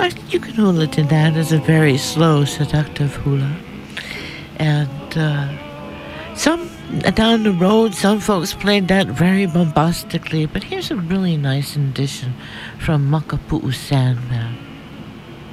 You can hula to that as a very slow, seductive hula. And some down the road, some folks played that very bombastically. But here's a really nice addition from Makapu'u Sandman.